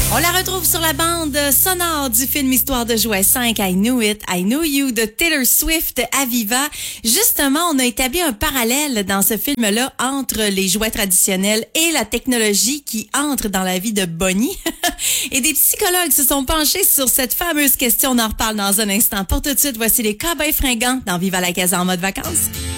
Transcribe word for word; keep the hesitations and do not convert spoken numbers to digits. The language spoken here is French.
On la retrouve sur la bande sonore du film Histoire de jouets cinq, I Knew It, I Know You de Taylor Swift à Viva. Justement, on a établi un parallèle dans ce film-là entre les jouets traditionnels et la technologie qui entre dans la vie de Bonnie. Et des psychologues se sont penchés sur cette fameuse question. On en reparle dans un instant. Pour tout de suite, voici les Cowboys fringants dans Viva la Casa en mode vacances.